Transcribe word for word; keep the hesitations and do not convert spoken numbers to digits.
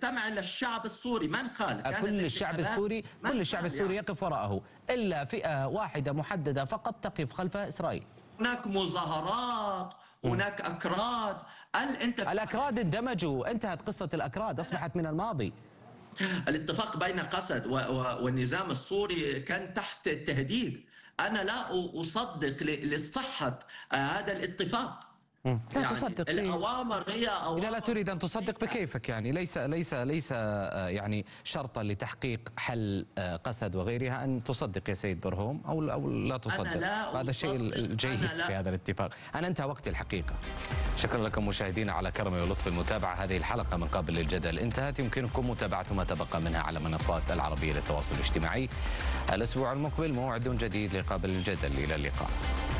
تستمع للشعب السوري. من قال؟ كانت كل الشعب السوري كل الشعب السوري يعني يقف وراءه، إلا فئة واحدة محددة فقط تقف خلف إسرائيل. هناك مظاهرات، هناك أكراد. هل أنت الأكراد اندمجوا، انتهت قصة الأكراد، أصبحت من الماضي. الاتفاق بين قسد والنظام السوري كان تحت تهديد. أنا لا أصدق لصحة هذا الاتفاق. لا يعني تصدق الأوامر هي أوامر. إذا لا تريد أن تصدق بكيفك، يعني ليس ليس ليس يعني شرطا لتحقيق حل قسد وغيرها أن تصدق يا سيد برهوم أو أو لا تصدق. لا هذا الشيء الجيد في هذا الاتفاق. أنا انتهى وقت الحقيقة. شكرا لكم مشاهدينا على كرم ولطف المتابعة. هذه الحلقة من قابل للجدل انتهت. يمكنكم متابعة ما تبقى منها على منصات العربية للتواصل الاجتماعي. الأسبوع المقبل موعد جديد لقابل للجدل. إلى اللقاء.